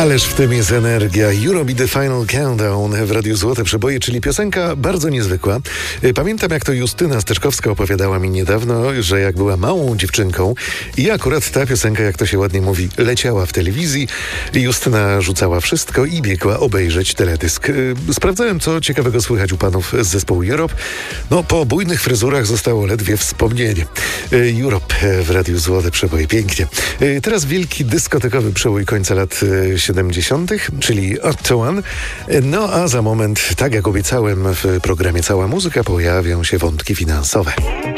Ależ w tym jest energia. Europe The Final Countdown w Radiu Złote Przeboje, czyli piosenka bardzo niezwykła. Pamiętam, jak to Justyna Steczkowska opowiadała mi niedawno, że jak była małą dziewczynką i akurat ta piosenka, jak to się ładnie mówi, leciała w telewizji, Justyna rzucała wszystko i biegła obejrzeć teledysk. Sprawdzałem, co ciekawego słychać u panów z zespołu Europe. No, po bujnych fryzurach zostało ledwie wspomnienie. Europe w Radiu Złote Przeboje. Pięknie. Teraz wielki dyskotekowy przebój końca lat 70., czyli Otto One. No a za moment, tak jak obiecałem w programie Cała Muzyka, pojawią się wątki finansowe.